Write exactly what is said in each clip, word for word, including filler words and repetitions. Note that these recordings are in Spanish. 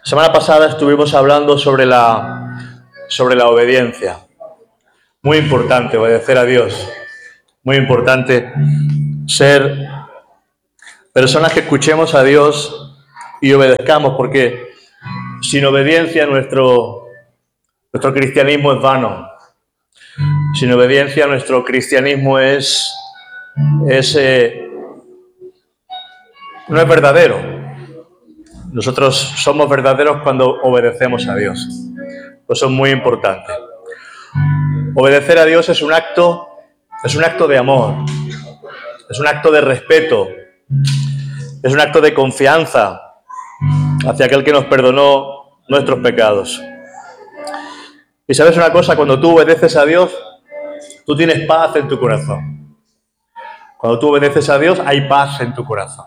Semana pasada estuvimos hablando sobre la, sobre la obediencia. Muy importante obedecer a Dios. Muy importante ser personas que escuchemos a Dios y obedezcamos, porque sin obediencia nuestro, nuestro cristianismo es vano. Sin obediencia nuestro cristianismo es, es eh, no es verdadero. Nosotros somos verdaderos cuando obedecemos a Dios. Eso es muy importante. Obedecer a Dios es un acto, es un acto de amor, es un acto de respeto, es un acto de confianza hacia aquel que nos perdonó nuestros pecados. Y sabes una cosa, cuando tú obedeces a Dios, tú tienes paz en tu corazón. Cuando tú obedeces a Dios, hay paz en tu corazón.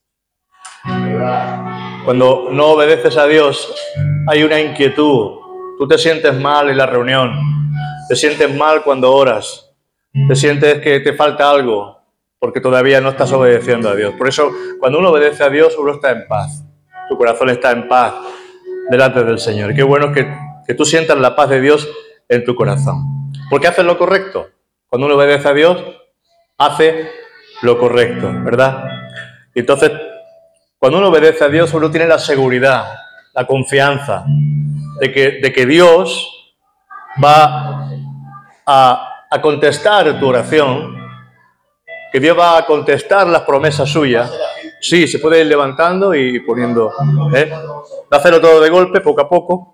Cuando no obedeces a Dios, hay una inquietud. Tú te sientes mal en la reunión, te sientes mal cuando oras, te sientes que te falta algo, porque todavía no estás obedeciendo a Dios. Por eso, cuando uno obedece a Dios, uno está en paz. Tu corazón está en paz delante del Señor. Qué bueno que, que tú sientas la paz de Dios en tu corazón. Porque haces lo correcto. Cuando uno obedece a Dios, hace lo correcto, ¿verdad? Y entonces, cuando uno obedece a Dios, uno tiene la seguridad, la confianza de que, de que Dios va a, a contestar tu oración, que Dios va a contestar las promesas suyas. Sí, se puede ir levantando y poniendo, ¿eh? No hacerlo todo de golpe, poco a poco.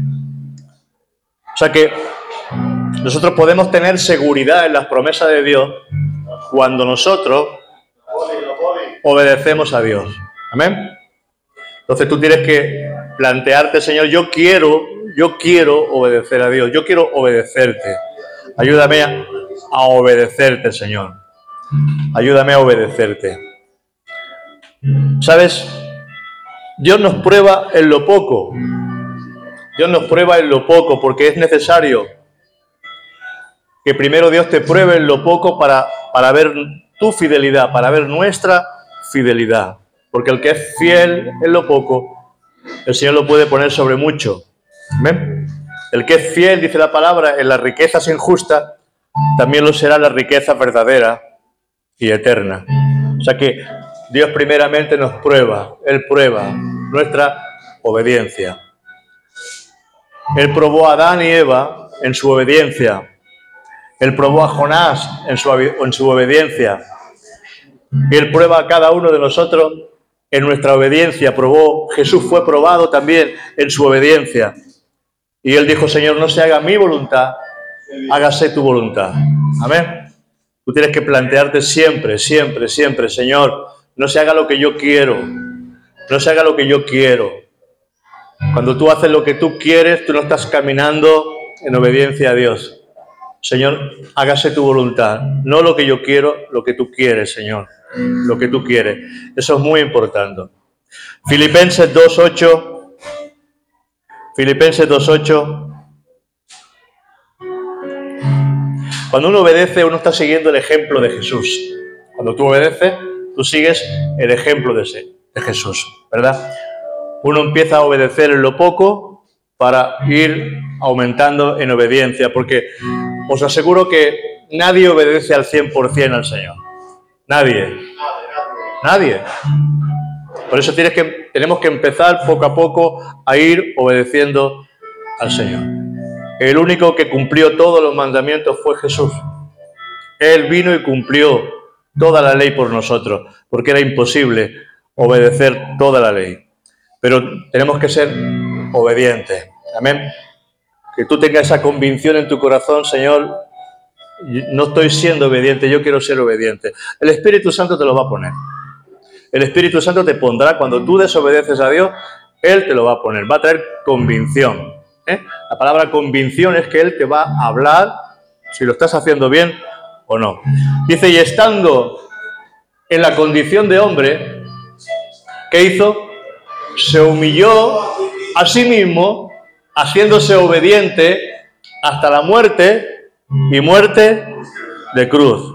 O sea que nosotros podemos tener seguridad en las promesas de Dios cuando nosotros obedecemos a Dios. Amén. Entonces tú tienes que plantearte, Señor, yo quiero, yo quiero obedecer a Dios, yo quiero obedecerte. Ayúdame a, a obedecerte, Señor. Ayúdame a obedecerte. ¿Sabes? Dios nos prueba en lo poco. Dios nos prueba en lo poco porque es necesario que primero Dios te pruebe en lo poco para, para ver tu fidelidad, para ver nuestra fidelidad. Porque el que es fiel en lo poco, el Señor lo puede poner sobre mucho. ¿Ven? El que es fiel, dice la palabra, en las riquezas injustas, también lo será en las riquezas verdaderas y eternas. O sea que Dios primeramente nos prueba, Él prueba nuestra obediencia. Él probó a Adán y Eva en su obediencia. Él probó a Jonás en su, en su obediencia. Y Él prueba a cada uno de nosotros en nuestra obediencia. Probó, Jesús fue probado también en su obediencia. Y Él dijo, Señor, no se haga mi voluntad, hágase tu voluntad. Amén. Tú tienes que plantearte siempre, siempre, siempre, Señor, no se haga lo que yo quiero. No se haga lo que yo quiero. Cuando tú haces lo que tú quieres, tú no estás caminando en obediencia a Dios. Señor, hágase tu voluntad. No lo que yo quiero, lo que tú quieres, Señor. Lo que tú quieres. Eso es muy importante. Filipenses dos ocho. Filipenses dos ocho. Cuando uno obedece, uno está siguiendo el ejemplo de Jesús. Cuando tú obedeces, tú sigues el ejemplo de, ese, de Jesús, ¿verdad? Uno empieza a obedecer en lo poco para ir aumentando en obediencia, porque os aseguro que nadie obedece al cien por ciento al Señor. Nadie. Nadie. Por eso tienes que, tenemos que empezar poco a poco a ir obedeciendo al Señor. El único que cumplió todos los mandamientos fue Jesús. Él vino y cumplió toda la ley por nosotros, porque era imposible obedecer toda la ley. Pero tenemos que ser obedientes. Amén. Que tú tengas esa convicción en tu corazón, Señor, no estoy siendo obediente, yo quiero ser obediente. El Espíritu Santo te lo va a poner. El Espíritu Santo te pondrá, cuando tú desobedeces a Dios, Él te lo va a poner, va a traer convicción. ¿eh? La palabra convicción es que Él te va a hablar si lo estás haciendo bien o no. Dice, y estando en la condición de hombre, ¿qué hizo? Se humilló a sí mismo, haciéndose obediente hasta la muerte y muerte de cruz.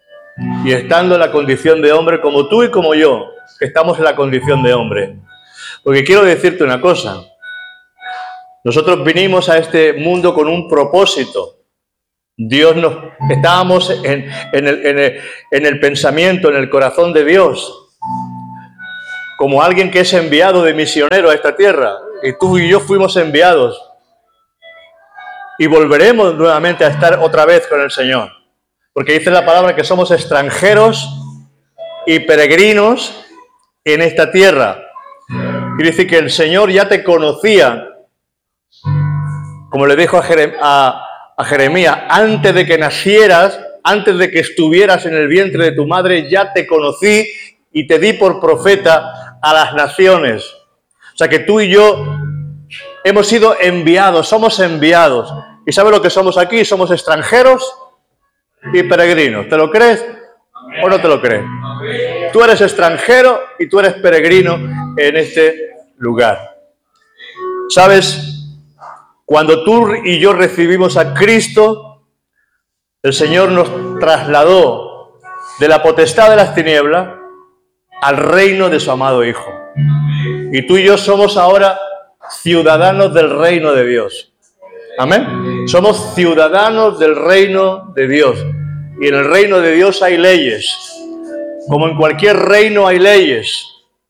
Y estando en la condición de hombre como tú y como yo, que estamos en la condición de hombre. Porque quiero decirte una cosa. Nosotros vinimos a este mundo con un propósito. Dios nos... Estábamos en, en, el, en, el, en el pensamiento, en el corazón de Dios. Como alguien que es enviado de misionero a esta tierra. Y tú y yo fuimos enviados. Y volveremos nuevamente a estar otra vez con el Señor. Porque dice la palabra que somos extranjeros y peregrinos en esta tierra. Y dice que el Señor ya te conocía, como le dijo a, Jerem a, a Jeremías, antes de que nacieras, antes de que estuvieras en el vientre de tu madre, ya te conocí y te di por profeta a las naciones. O sea que tú y yo hemos sido enviados, somos enviados. ¿Y sabes lo que somos aquí? Somos extranjeros y peregrinos. ¿Te lo crees o no te lo crees? Tú eres extranjero y tú eres peregrino en este lugar. ¿Sabes? Cuando tú y yo recibimos a Cristo, el Señor nos trasladó de la potestad de las tinieblas al reino de su amado Hijo. Y tú y yo somos ahora ciudadanos del reino de Dios. Amén. Somos ciudadanos del reino de Dios. Y en el reino de Dios hay leyes. Como en cualquier reino hay leyes.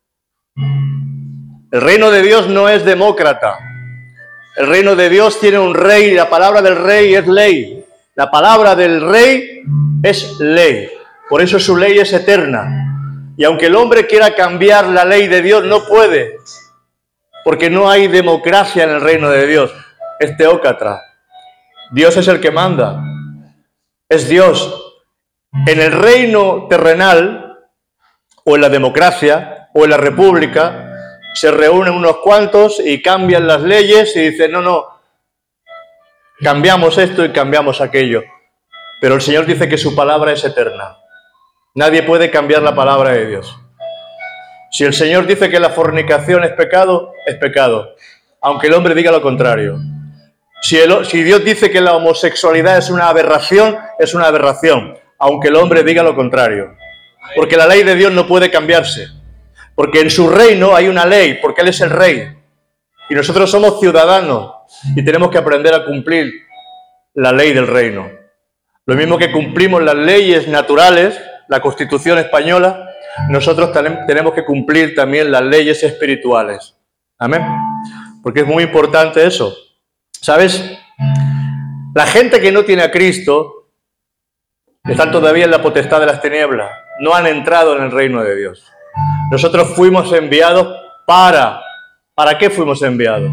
El reino de Dios no es demócrata. El reino de Dios tiene un rey y la palabra del rey es ley. La palabra del rey es ley. Por eso su ley es eterna. Y aunque el hombre quiera cambiar la ley de Dios, no puede. Porque no hay democracia en el reino de Dios. Es teócrata. Dios es el que manda. Es Dios. En el reino terrenal, o en la democracia, o en la república, se reúnen unos cuantos y cambian las leyes y dicen, no, no, cambiamos esto y cambiamos aquello. Pero el Señor dice que su palabra es eterna. Nadie puede cambiar la palabra de Dios. Si el Señor dice que la fornicación es pecado, es pecado, aunque el hombre diga lo contrario. Si, el, si Dios dice que la homosexualidad es una aberración, es una aberración, aunque el hombre diga lo contrario. Porque la ley de Dios no puede cambiarse. Porque en su reino hay una ley, porque Él es el rey. Y nosotros somos ciudadanos y tenemos que aprender a cumplir la ley del reino. Lo mismo que cumplimos las leyes naturales, la Constitución española, nosotros tenemos que cumplir también las leyes espirituales. Amén. Porque es muy importante eso. ¿Sabes? La gente que no tiene a Cristo están todavía en la potestad de las tinieblas. No han entrado en el reino de Dios. Nosotros fuimos enviados para... ¿Para qué fuimos enviados?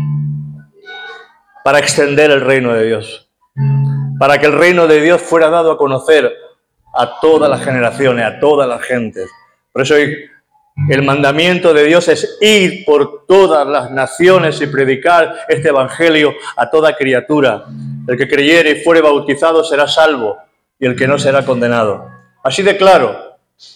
Para extender el reino de Dios. Para que el reino de Dios fuera dado a conocer a todas las generaciones, a todas las gentes. Por eso el mandamiento de Dios es ir por todas las naciones y predicar este evangelio a toda criatura. El que creyere y fuere bautizado será salvo y el que no será condenado. Así de claro.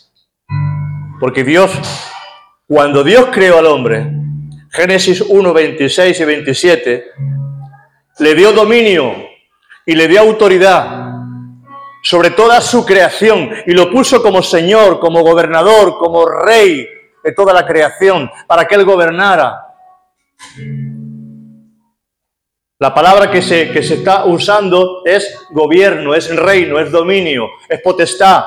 Porque Dios, cuando Dios creó al hombre, Génesis uno, veintiséis y veintisiete, le dio dominio y le dio autoridad sobre toda su creación y lo puso como Señor, como gobernador, como Rey de toda la creación, para que Él gobernara. La palabra que se, que se está usando es gobierno, es reino, es dominio, es potestad.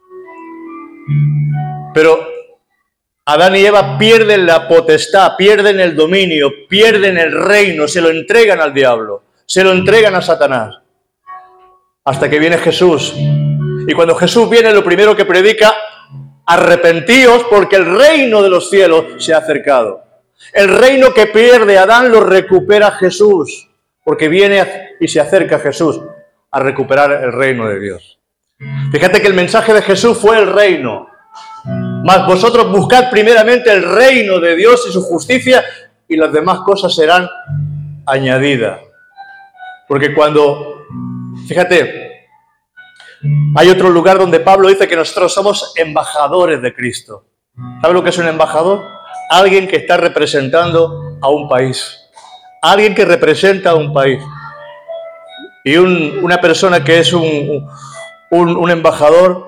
Pero Adán y Eva pierden la potestad, pierden el dominio, pierden el reino, se lo entregan al diablo, se lo entregan a Satanás. Hasta que viene Jesús. Y cuando Jesús viene, lo primero que predica, arrepentíos porque el reino de los cielos se ha acercado. El reino que pierde Adán lo recupera Jesús, porque viene y se acerca Jesús a recuperar el reino de Dios. Fíjate que el mensaje de Jesús fue el reino. Mas vosotros buscad primeramente el reino de Dios y su justicia, y las demás cosas serán añadidas. Porque cuando... Fíjate, hay otro lugar donde Pablo dice que nosotros somos embajadores de Cristo. ¿Sabe lo que es un embajador? Alguien que está representando a un país. Alguien que representa a un país. Y un, una persona que es un, un, un embajador,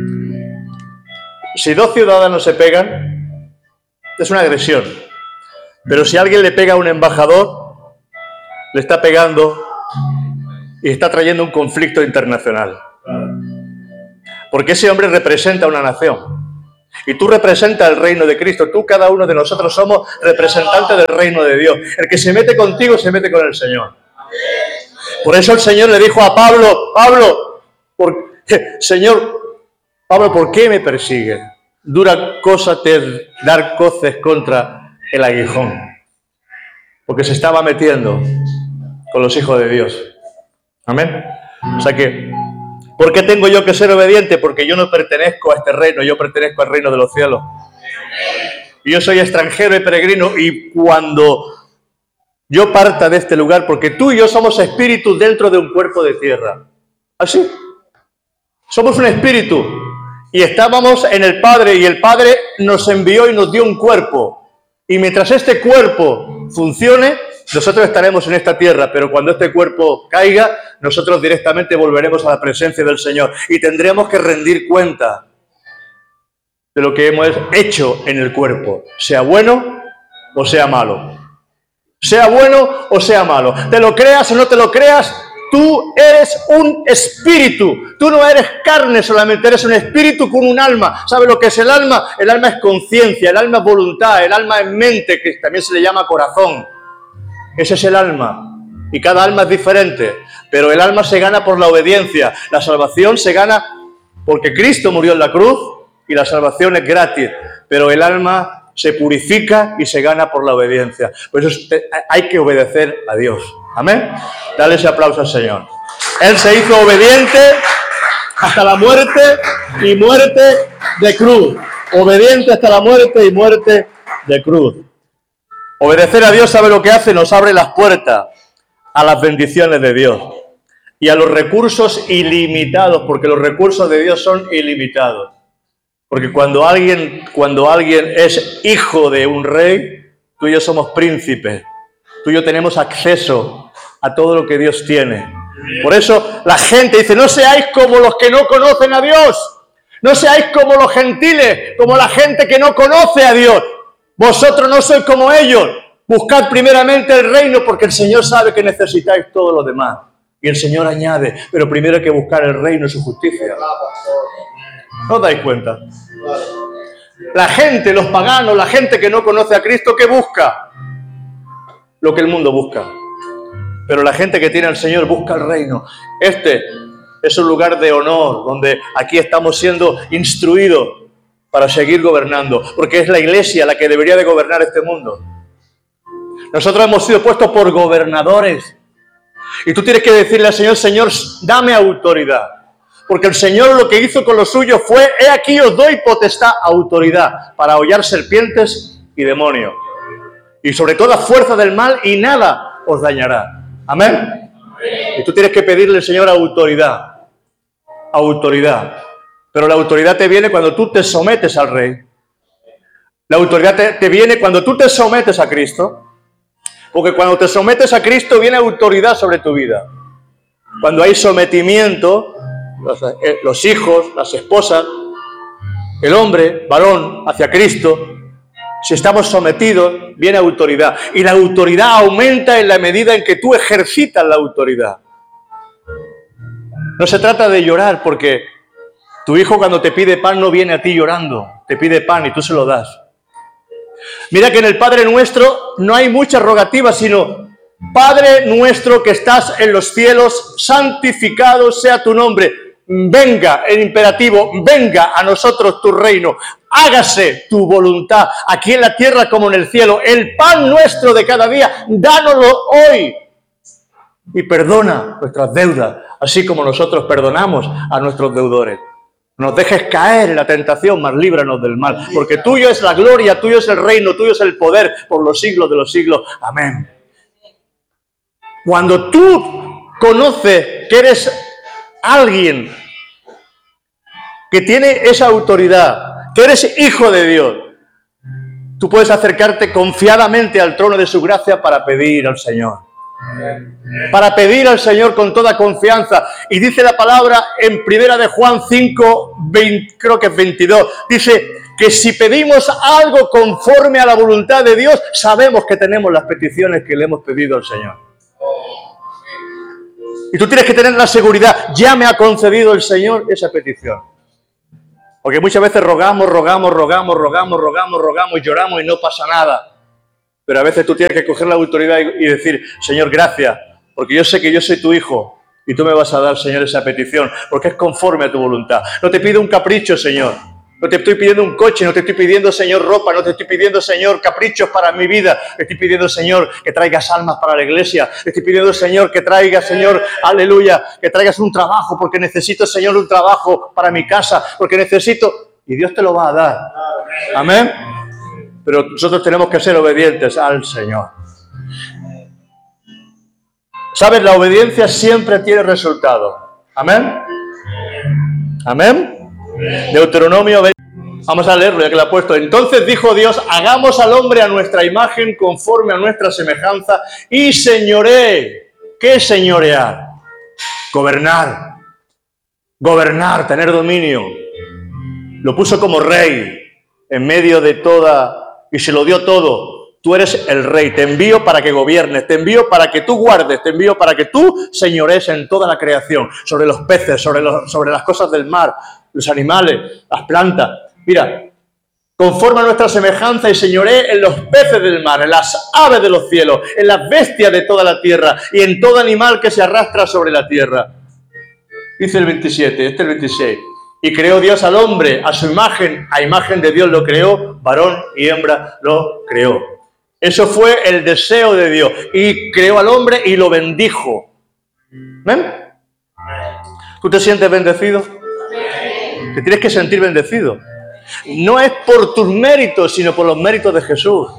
si dos ciudadanos se pegan, es una agresión. Pero si alguien le pega a un embajador, le está pegando y está trayendo un conflicto internacional. Porque ese hombre representa una nación. Y tú representas el reino de Cristo. Tú, cada uno de nosotros, somos representantes del reino de Dios. El que se mete contigo, se mete con el Señor. Por eso el Señor le dijo a Pablo, Pablo, por, Señor, Pablo, ¿por qué me persigue? Dura cosa te dar coces contra el aguijón. Porque se estaba metiendo con los hijos de Dios. Amén. O sea que, ¿por qué tengo yo que ser obediente? Porque yo no pertenezco a este reino, yo pertenezco al reino de los cielos. Y yo soy extranjero y peregrino, y cuando yo parta de este lugar, porque tú y yo somos espíritus dentro de un cuerpo de tierra. ¿Así? Somos un espíritu. Y estábamos en el Padre, y el Padre nos envió y nos dio un cuerpo. Y mientras este cuerpo funcione, nosotros estaremos en esta tierra, pero cuando este cuerpo caiga, nosotros directamente volveremos a la presencia del Señor y tendremos que rendir cuenta de lo que hemos hecho en el cuerpo, sea bueno o sea malo. Sea bueno o sea malo. Te lo creas o no te lo creas, tú eres un espíritu. Tú no eres carne solamente, eres un espíritu con un alma. ¿Sabes lo que es el alma? El alma es conciencia, el alma es voluntad, el alma es mente, que también se le llama corazón. Ese es el alma. Y cada alma es diferente. Pero el alma se gana por la obediencia. La salvación se gana porque Cristo murió en la cruz y la salvación es gratis. Pero el alma se purifica y se gana por la obediencia. Por eso hay que obedecer a Dios. Amén. Dale ese aplauso al Señor. Él se hizo obediente hasta la muerte y muerte de cruz. Obediente hasta la muerte y muerte de cruz. Obedecer a Dios, ¿sabe lo que hace? Nos abre las puertas a las bendiciones de Dios y a los recursos ilimitados, porque los recursos de Dios son ilimitados. Porque cuando alguien, cuando alguien es hijo de un rey, tú y yo somos príncipes. Tú y yo tenemos acceso a todo lo que Dios tiene. Por eso la gente dice, no seáis como los que no conocen a Dios. No seáis como los gentiles, como la gente que no conoce a Dios. Vosotros no sois como ellos. Buscad primeramente el reino, porque el Señor sabe que necesitáis todo lo demás. Y el Señor añade, pero primero hay que buscar el reino y su justicia. ¿No os dais cuenta? La gente, los paganos, la gente que no conoce a Cristo, ¿qué busca? Lo que el mundo busca. Pero la gente que tiene al Señor busca el reino. Este es un lugar de honor, donde aquí estamos siendo instruidos para seguir gobernando, porque es la iglesia la que debería de gobernar este mundo. Nosotros hemos sido puestos por gobernadores. Y tú tienes que decirle al Señor, Señor, dame autoridad. Porque el Señor lo que hizo con los suyos fue, he aquí os doy potestad, autoridad, para hollar serpientes y demonios. Y sobre toda fuerza del mal, y nada os dañará. Amén. Y tú tienes que pedirle al Señor autoridad. Autoridad. Pero la autoridad te viene cuando tú te sometes al Rey. La autoridad te, te viene cuando tú te sometes a Cristo. Porque cuando te sometes a Cristo viene autoridad sobre tu vida. Cuando hay sometimiento, los, eh, los hijos, las esposas, el hombre, varón, hacia Cristo, si estamos sometidos, viene autoridad. Y la autoridad aumenta en la medida en que tú ejercitas la autoridad. No se trata de llorar, porque tu hijo cuando te pide pan no viene a ti llorando, te pide pan y tú se lo das. Mira que en el Padre Nuestro no hay muchas rogativas, sino Padre nuestro que estás en los cielos, santificado sea tu nombre. Venga, el imperativo, venga a nosotros tu reino. Hágase tu voluntad, aquí en la tierra como en el cielo. El pan nuestro de cada día, dánoslo hoy. Y perdona nuestras deudas, así como nosotros perdonamos a nuestros deudores. Nos dejes caer en la tentación, mas líbranos del mal. Porque tuyo es la gloria, tuyo es el reino, tuyo es el poder por los siglos de los siglos. Amén. Cuando tú conoces que eres alguien que tiene esa autoridad, que eres hijo de Dios, tú puedes acercarte confiadamente al trono de su gracia para pedir al Señor. Para pedir al Señor con toda confianza. Y dice la palabra en primera de Juan cinco, veinte, creo que es veintidós, dice que si pedimos algo conforme a la voluntad de Dios, sabemos que tenemos las peticiones que le hemos pedido al Señor. Y tú tienes que tener la seguridad, ya me ha concedido el Señor esa petición. Porque muchas veces rogamos, rogamos, rogamos, rogamos, rogamos, rogamos, lloramos y no pasa nada. Pero a veces tú tienes que coger la autoridad y decir, Señor, gracias, porque yo sé que yo soy tu hijo y tú me vas a dar, Señor, esa petición, porque es conforme a tu voluntad. No te pido un capricho, Señor. No te estoy pidiendo un coche, no te estoy pidiendo, Señor, ropa, no te estoy pidiendo, Señor, caprichos para mi vida. Te estoy pidiendo, Señor, que traigas almas para la iglesia. Te estoy pidiendo, Señor, que traigas, Señor, aleluya, que traigas un trabajo, porque necesito, Señor, un trabajo para mi casa, porque necesito... Y Dios te lo va a dar. Amén. Pero nosotros tenemos que ser obedientes al Señor. ¿Sabes? La obediencia siempre tiene resultado. Amén. Amén. Deuteronomio veinte. Vamos a leerlo ya que lo ha puesto. Entonces dijo Dios, hagamos al hombre a nuestra imagen conforme a nuestra semejanza y señoree. ¿Qué es señorear? Gobernar. Gobernar, tener dominio. Lo puso como rey en medio de toda... Y se lo dio todo. Tú eres el rey. Te envío para que gobiernes. Te envío para que tú guardes. Te envío para que tú señores en toda la creación. Sobre los peces, sobre, los, sobre las cosas del mar, los animales, las plantas. Mira, conforme a nuestra semejanza y señoré en los peces del mar, en las aves de los cielos, en las bestias de toda la tierra y en todo animal que se arrastra sobre la tierra. Dice el veintisiete, este es el veintiséis. Y creó Dios al hombre, a su imagen, a imagen de Dios lo creó, varón y hembra lo creó. Eso fue el deseo de Dios. Y creó al hombre y lo bendijo. ¿Ven? ¿Tú te sientes bendecido? Te tienes que sentir bendecido. No es por tus méritos, sino por los méritos de Jesús.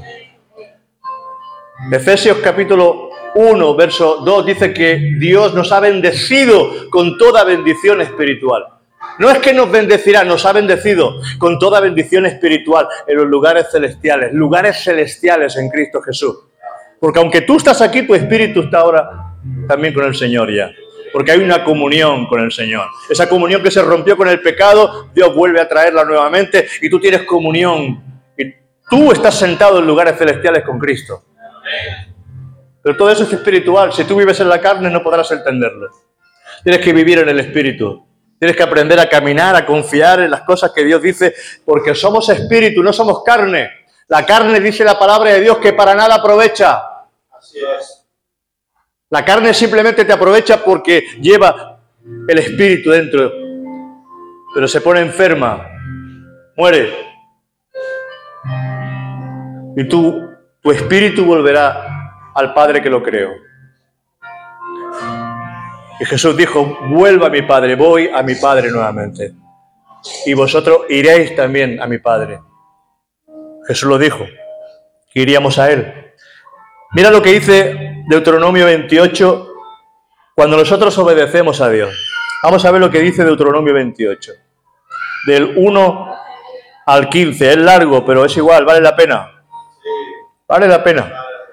Efesios capítulo uno, verso dos, dice que Dios nos ha bendecido con toda bendición espiritual. No es que nos bendecirá, nos ha bendecido con toda bendición espiritual en los lugares celestiales, lugares celestiales en Cristo Jesús. Porque aunque tú estás aquí, tu espíritu está ahora también con el Señor ya. Porque hay una comunión con el Señor. Esa comunión que se rompió con el pecado, Dios vuelve a traerla nuevamente y tú tienes comunión. Y tú estás sentado en lugares celestiales con Cristo. Pero todo eso es espiritual. Si tú vives en la carne, no podrás entenderlo. Tienes que vivir en el espíritu. Tienes que aprender a caminar, a confiar en las cosas que Dios dice, porque somos espíritu, no somos carne. La carne, dice la palabra de Dios, que para nada aprovecha. Así es. La carne simplemente te aprovecha porque lleva el espíritu dentro, pero se pone enferma, muere. Y tú, tu espíritu volverá al Padre que lo creó. Y Jesús dijo, vuelva a mi Padre, voy a mi Padre nuevamente. Y vosotros iréis también a mi Padre. Jesús lo dijo, que iríamos a Él. Mira lo que dice Deuteronomio veintiocho, cuando nosotros obedecemos a Dios. Vamos a ver lo que dice Deuteronomio veintiocho. Del uno al quince, es largo, pero es igual, vale la pena. Vale la pena.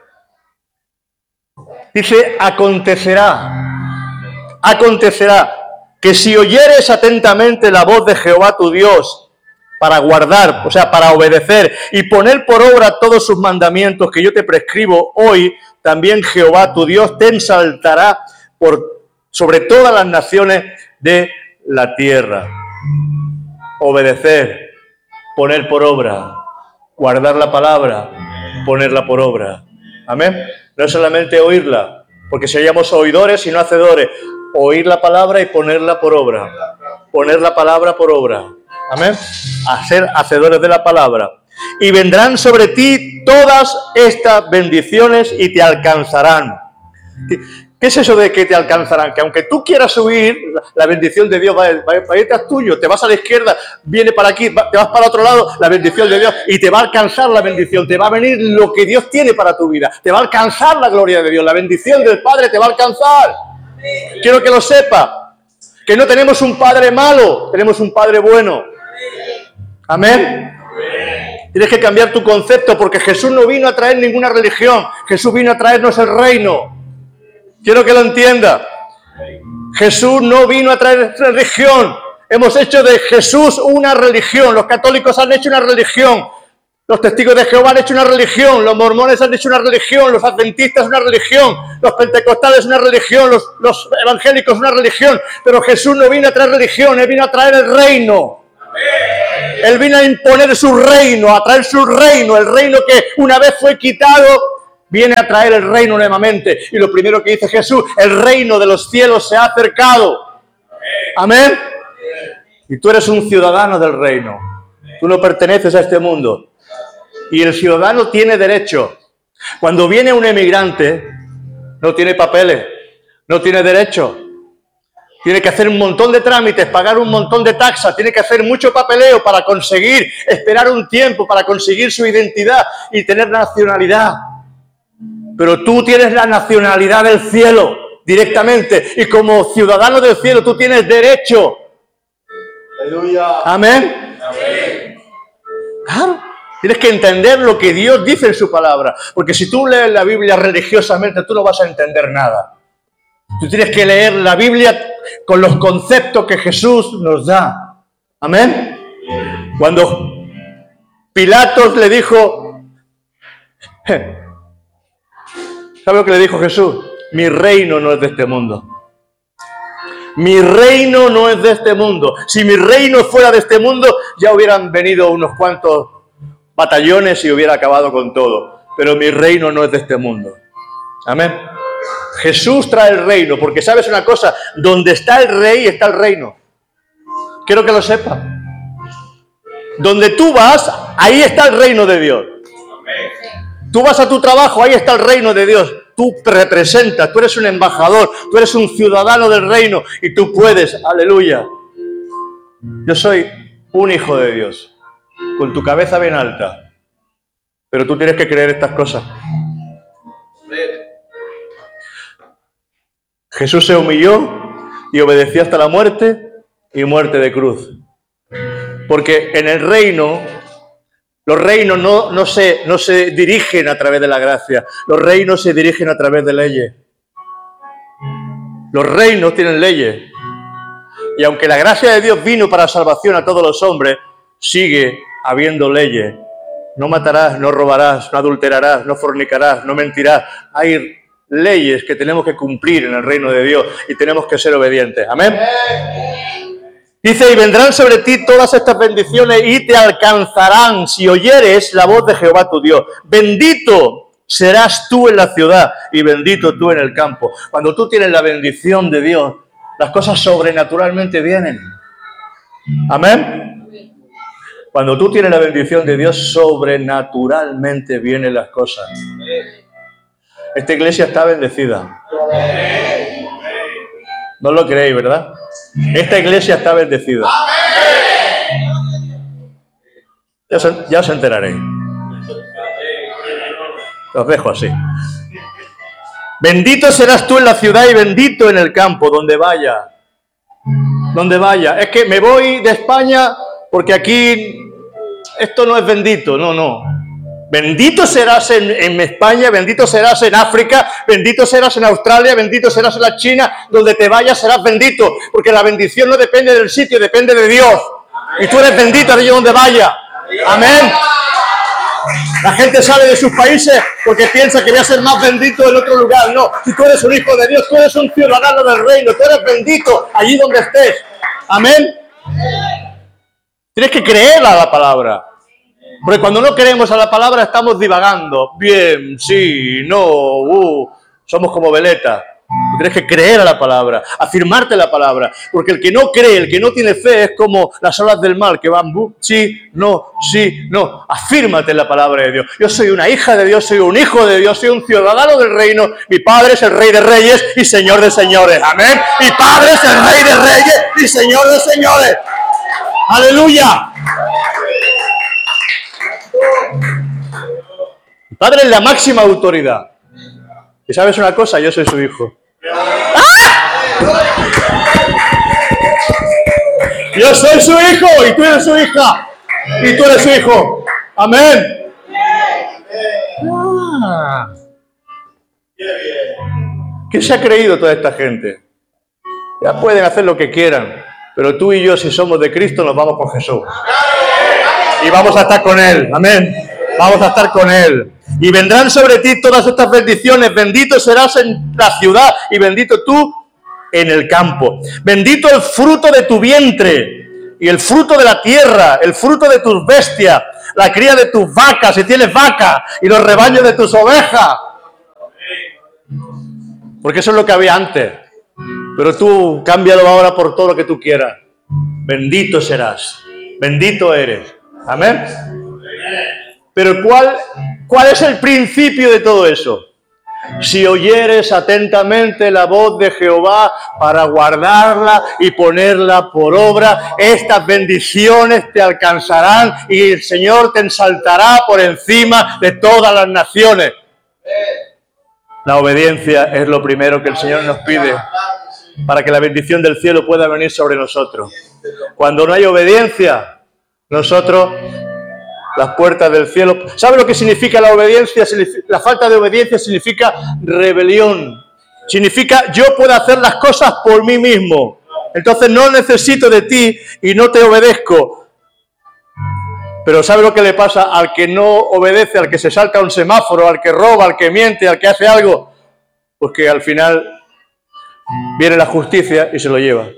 Dice, acontecerá. Acontecerá que si oyeres atentamente la voz de Jehová tu Dios para guardar, o sea, para obedecer y poner por obra todos sus mandamientos que yo te prescribo hoy, también Jehová tu Dios te ensaltará por, sobre todas las naciones de la tierra. Obedecer, poner por obra, guardar la palabra, ponerla por obra. Amén. No es solamente oírla, porque seríamos oidores y no hacedores. Oír la palabra y ponerla por obra. Poner la palabra por obra. Amén. A ser hacedores de la palabra. Y vendrán sobre ti todas estas bendiciones y te alcanzarán. ¿Qué es eso de que te alcanzarán? Que aunque tú quieras huir, la bendición de Dios va, va, va a ir tras tuyo. Te vas a la izquierda, viene para aquí, va, te vas para otro lado, la bendición de Dios. Y te va a alcanzar la bendición. Te va a venir lo que Dios tiene para tu vida. Te va a alcanzar la gloria de Dios. La bendición del Padre te va a alcanzar. Quiero que lo sepa, que no tenemos un Padre malo, tenemos un Padre bueno. Amén. Tienes que cambiar tu concepto, porque Jesús no vino a traer ninguna religión, Jesús vino a traernos el reino. Quiero que lo entienda. Jesús no vino a traer religión. Hemos hecho de Jesús una religión. Los católicos han hecho una religión. Los testigos de Jehová han hecho una religión. Los mormones han hecho una religión. Los adventistas una religión. Los pentecostales una religión. Los, los evangélicos una religión. Pero Jesús no vino a traer religión. Él vino a traer el reino. Él vino a imponer su reino, a traer su reino. El reino que una vez fue quitado, viene a traer el reino nuevamente. Y lo primero que dice Jesús, el reino de los cielos se ha acercado. Amén. Y tú eres un ciudadano del reino. Tú no perteneces a este mundo. Y el ciudadano tiene derecho. Cuando viene un emigrante, no tiene papeles, no tiene derecho. Tiene que hacer un montón de trámites, pagar un montón de taxas, tiene que hacer mucho papeleo para conseguir, esperar un tiempo para conseguir su identidad y tener nacionalidad. Pero tú tienes la nacionalidad del cielo directamente y como ciudadano del cielo tú tienes derecho. Aleluya. Amén. Amén. Claro. Tienes que entender lo que Dios dice en su palabra. Porque si tú lees la Biblia religiosamente, tú no vas a entender nada. Tú tienes que leer la Biblia con los conceptos que Jesús nos da. Amén. Cuando Pilatos le dijo, ¿sabe lo que le dijo Jesús? Mi reino no es de este mundo. Mi reino no es de este mundo. Si mi reino fuera de este mundo, ya hubieran venido unos cuantos batallones y hubiera acabado con todo. Pero mi reino no es de este mundo. Amén. Jesús trae el reino, porque sabes una cosa, donde está el rey está el reino. Quiero que lo sepas. Donde tú vas, ahí está el reino de Dios. Tú vas a tu trabajo, ahí está el reino de Dios. Tú representas, tú eres un embajador, tú eres un ciudadano del reino y tú puedes, aleluya. Yo soy un hijo de Dios, con tu cabeza bien alta, pero tú tienes que creer estas cosas. Jesús se humilló y obedeció hasta la muerte y muerte de cruz. Porque en el reino, los reinos no, no, se, no se dirigen a través de la gracia, los reinos se dirigen a través de leyes. Los reinos tienen leyes. Y aunque la gracia de Dios vino para salvación a todos los hombres, sigue habiendo leyes. No matarás, no robarás, no adulterarás, no fornicarás, no mentirás. Hay leyes que tenemos que cumplir en el reino de Dios y tenemos que ser obedientes. Amén. Dice, y vendrán sobre ti todas estas bendiciones y te alcanzarán si oyeres la voz de Jehová tu Dios. Bendito serás tú en la ciudad y bendito tú en el campo. Cuando tú tienes la bendición de Dios, las cosas sobrenaturalmente vienen. Amén. Cuando tú tienes la bendición de Dios, sobrenaturalmente vienen las cosas. Esta iglesia está bendecida. No lo creéis, ¿verdad? Esta iglesia está bendecida. Ya os, ya os enteraréis. Os dejo así. Bendito serás tú en la ciudad y bendito en el campo, donde vaya. Donde vaya. Es que me voy de España porque aquí esto no es bendito. No, no. Bendito serás en, en España, bendito serás en África, bendito serás en Australia, bendito serás en la China, donde te vayas serás bendito, porque la bendición no depende del sitio, depende de Dios. Y tú eres bendito allí donde vaya. Amén. La gente sale de sus países porque piensa que voy a ser más bendito en otro lugar. No, si tú eres un hijo de Dios, tú eres un ciudadano del reino, tú eres bendito allí donde estés. Amén. Tienes que creer a la palabra. Porque cuando no creemos a la palabra estamos divagando. Bien, sí, no, uh, somos como veletas. Tú tienes que creer a la palabra, afirmarte la palabra. Porque el que no cree, el que no tiene fe es como las olas del mar que van, uh, sí, no, sí, no. Afírmate en la palabra de Dios. Yo soy una hija de Dios, soy un hijo de Dios, soy un ciudadano del reino. Mi Padre es el Rey de Reyes y Señor de Señores. Amén. Mi Padre es el Rey de Reyes y Señor de Señores. Aleluya. Mi Padre es la máxima autoridad. ¿Y sabes una cosa? Yo soy su hijo. ¡Ah! Yo soy su hijo y tú eres su hija. Y tú eres su hijo. Amén. ¿Qué se ha creído toda esta gente? Ya pueden hacer lo que quieran, pero tú y yo, si somos de Cristo, nos vamos con Jesús. Y vamos a estar con Él. Amén. Vamos a estar con Él. Y vendrán sobre ti todas estas bendiciones. Bendito serás en la ciudad y bendito tú en el campo. Bendito el fruto de tu vientre y el fruto de la tierra, el fruto de tus bestias, la cría de tus vacas, si tienes vaca, y los rebaños de tus ovejas. Porque eso es lo que había antes. Pero tú cámbialo ahora por todo lo que tú quieras. Bendito serás. Bendito eres. Amén. Pero ¿cuál, cuál es el principio de todo eso? Si oyeres atentamente la voz de Jehová para guardarla y ponerla por obra, estas bendiciones te alcanzarán y el Señor te ensaltará por encima de todas las naciones. La obediencia es lo primero que el Señor nos pide para que la bendición del cielo pueda venir sobre nosotros. Cuando no hay obediencia, nosotros, las puertas del cielo... ¿Sabe lo que significa la obediencia? La falta de obediencia significa rebelión. Significa yo puedo hacer las cosas por mí mismo. Entonces no necesito de ti y no te obedezco. Pero ¿sabe lo que le pasa al que no obedece, al que se salta un semáforo, al que roba, al que miente, al que hace algo? Pues que al final viene la justicia y se lo lleva.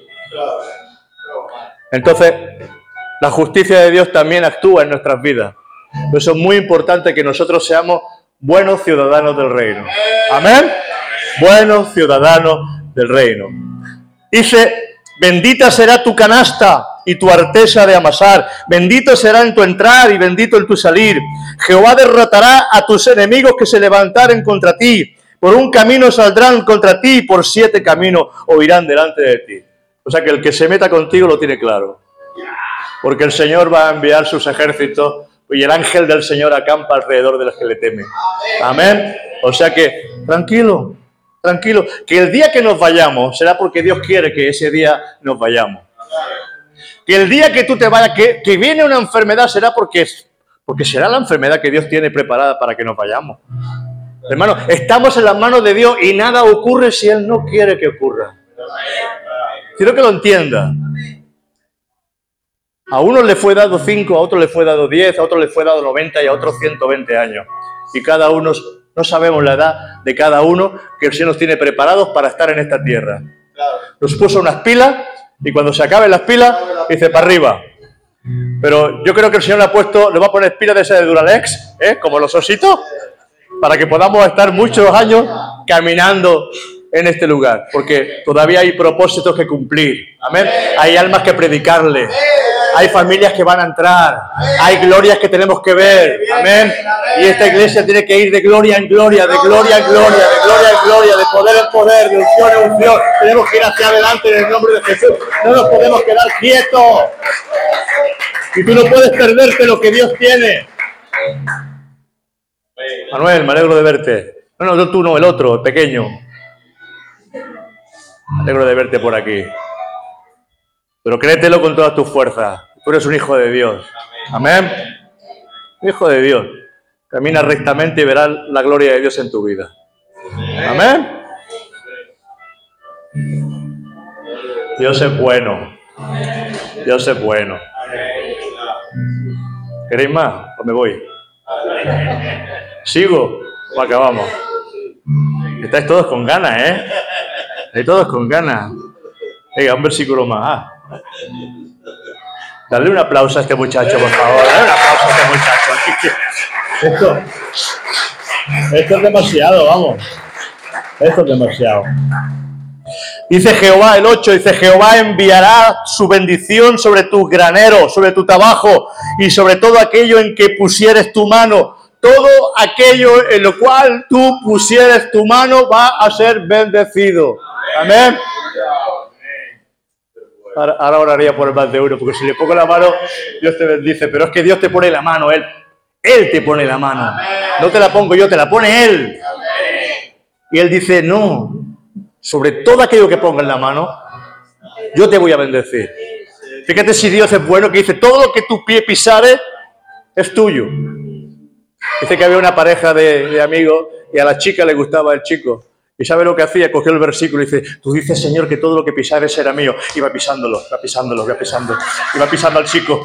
Entonces, la justicia de Dios también actúa en nuestras vidas. Por eso es muy importante que nosotros seamos buenos ciudadanos del reino. Amén. Buenos ciudadanos del reino. Dice, bendita será tu canasta y tu artesa de amasar. Bendito será en tu entrar y bendito en tu salir. Jehová derrotará a tus enemigos que se levantaren contra ti. Por un camino saldrán contra ti y por siete caminos huirán delante de ti. O sea que el que se meta contigo lo tiene claro. Porque el Señor va a enviar sus ejércitos y el ángel del Señor acampa alrededor de los que le temen. Amén. O sea que, tranquilo, tranquilo, que el día que nos vayamos será porque Dios quiere que ese día nos vayamos. Que el día que tú te vayas, que, que viene una enfermedad será porque, porque será la enfermedad que Dios tiene preparada para que nos vayamos. Hermano, estamos en las manos de Dios y nada ocurre si Él no quiere que ocurra. Quiero que lo entienda. A uno le fue dado cinco, a otro le fue dado diez, a otro le fue dado noventa y a otros ciento veinte años. Y cada uno, no sabemos la edad de cada uno que el Señor nos tiene preparados para estar en esta tierra. Nos puso unas pilas y cuando se acaben las pilas, dice para arriba. Pero yo creo que el Señor le ha puesto, le va a poner pilas de ese de Duralex, ¿eh? Como los ositos, para que podamos estar muchos años caminando en este lugar, porque todavía hay propósitos que cumplir. Amén. Hay almas que predicarle. Hay familias que van a entrar. Hay glorias que tenemos que ver. Amén. Y esta iglesia tiene que ir de gloria en gloria, de gloria en gloria, de gloria en gloria, de poder en poder, de unción en unción. Tenemos que ir hacia adelante en el nombre de Jesús. No nos podemos quedar quietos. Y tú no puedes perderte lo que Dios tiene. Manuel, me alegro de verte. No, no, tú no, el otro, el pequeño. Me alegro de verte por aquí. Pero créetelo con todas tus fuerzas. Tú eres un hijo de Dios. Amén. Hijo de Dios. Camina rectamente y verás la gloria de Dios en tu vida. Amén. Dios es bueno. Dios es bueno. ¿Queréis más? ¿O me voy? ¿Sigo? ¿O acabamos? Estáis todos con ganas, ¿eh? Estáis todos con ganas. Venga, un versículo más. Ah. Dale un aplauso a este muchacho, por favor. Dale un aplauso a este muchacho. Esto, esto es demasiado, vamos. Esto es demasiado. Dice Jehová, el ocho, dice Jehová enviará su bendición sobre tus graneros, sobre tu trabajo y sobre todo aquello en que pusieres tu mano. Todo aquello en lo cual tú pusieres tu mano va a ser bendecido. Amén. Ahora, ahora oraría por el más de uno, porque si le pongo la mano, Dios te bendice. Pero es que Dios te pone la mano, Él. Él te pone la mano. No te la pongo yo, te la pone Él. Y Él dice, no, sobre todo aquello que ponga en la mano, yo te voy a bendecir. Fíjate si Dios es bueno, que dice, todo lo que tu pie pisare es tuyo. Dice que había una pareja de, de amigos y a la chica le gustaba el chico. ¿Y sabe lo que hacía? Cogió el versículo y dice, tú dices, Señor, que todo lo que pisares era mío. Iba pisándolo, iba pisándolo, iba pisando. Iba pisando al chico.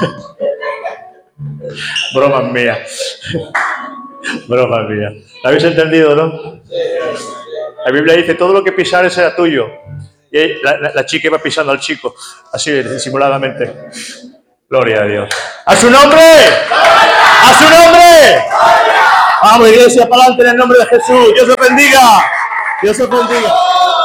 Broma mía. Broma mía. ¿La habéis entendido, no? La Biblia dice, todo lo que pisares era tuyo. Y la, la, la chica iba pisando al chico, así disimuladamente. Gloria a Dios. ¡A su nombre! ¡A su nombre! Vamos, iglesia, para adelante en el nombre de Jesús. Dios os bendiga. Dios os bendiga.